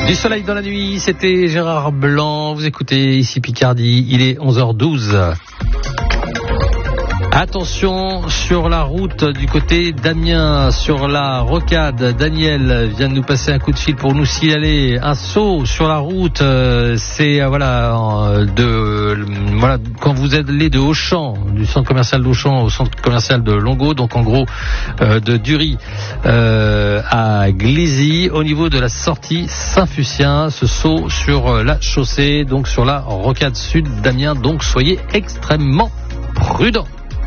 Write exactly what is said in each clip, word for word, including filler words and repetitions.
Du soleil dans la nuit, c'était Gérard Blanc. Vous écoutez ici Picardie, il est onze heures douze. Attention sur la route du côté d'Amiens, sur la rocade. Daniel vient de nous passer un coup de fil pour nous signaler un saut sur la route. Euh, c'est euh, voilà de euh, voilà quand vous allez de Auchan, du centre commercial d'Auchan au centre commercial de Longo, donc en gros euh, de Dury euh, à Glizy, au niveau de la sortie Saint-Fucien. Ce saut sur la chaussée, donc sur la rocade sud d'Amiens. Donc soyez extrêmement prudents.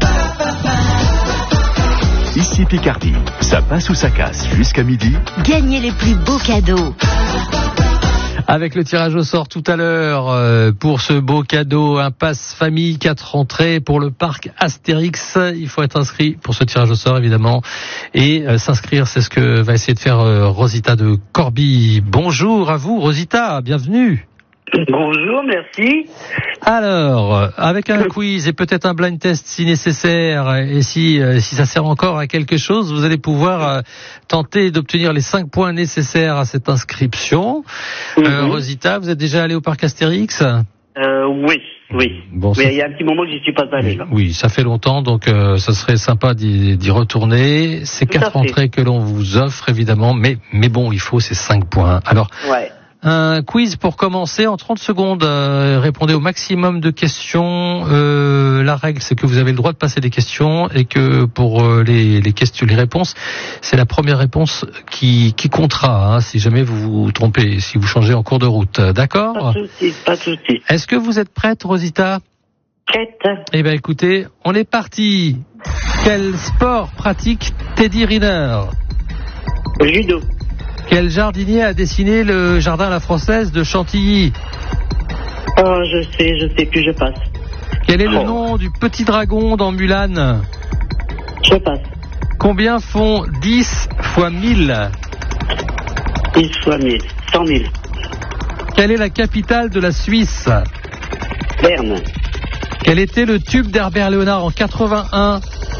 Ici Picardie, ça passe ou ça casse jusqu'à midi. Gagnez les plus beaux cadeaux. Avec le tirage au sort tout à l'heure, euh, pour ce beau cadeau, un pass famille quatre entrées pour le parc Astérix. Il faut être inscrit pour ce tirage au sort évidemment. Et euh, s'inscrire, c'est ce que va essayer de faire euh, Rosita de Corbie. Bonjour à vous Rosita, bienvenue. Bonjour, merci. Alors, avec un quiz et peut-être un blind test si nécessaire, et si euh, si ça sert encore à quelque chose, vous allez pouvoir euh, tenter d'obtenir les cinq points nécessaires à cette inscription. Mm-hmm. Euh, Rosita, vous êtes déjà allée au parc Astérix ? euh, Oui, oui. Bon, mais il y a un petit moment que j'y suis pas allé. Là. Oui, ça fait longtemps, donc euh, ça serait sympa d'y, d'y retourner. C'est Tout quatre entrées que l'on vous offre, évidemment, mais mais bon, il faut ces cinq points. Alors. Ouais. Un quiz pour commencer en trente secondes. Euh, répondez au maximum de questions. Euh, la règle, c'est que vous avez le droit de passer des questions et que pour euh, les, les questions, les réponses, c'est la première réponse qui, qui comptera. Hein, si jamais vous vous trompez, si vous changez en cours de route, d'accord ? Pas de souci, pas de souci. Est-ce que vous êtes prête, Rosita ? Prête. Eh bien, écoutez, on est parti. Quel sport pratique Teddy Riner ? Le judo. Quel jardinier a dessiné le jardin à la française de Chantilly ? Oh, je sais, je sais plus, je passe. Quel est oh. le nom du petit dragon dans Mulan ? Je passe. Combien font dix fois mille ? dix fois mille, cent mille. Quelle est la capitale de la Suisse ? Berne. Quel était le tube d'Herbert Léonard en quatre-vingt-un ?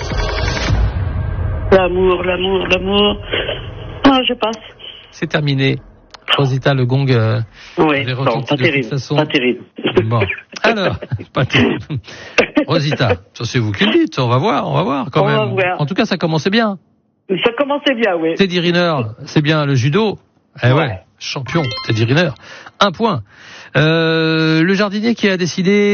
L'amour, l'amour, l'amour. Oh, je passe. C'est terminé. Rosita, le gong. Euh, oui, non, pas terrible. Façon. Pas terrible. Bon, alors, pas terrible. Rosita, ça c'est vous qui le dites. On va voir, on va voir quand on même. Va voir. En tout cas, ça commençait bien. Ça commençait bien, oui. Teddy Riner, c'est bien le judo. Eh ouais, ouais champion. Teddy Riner. Un point. Euh, le jardinier qui a décidé.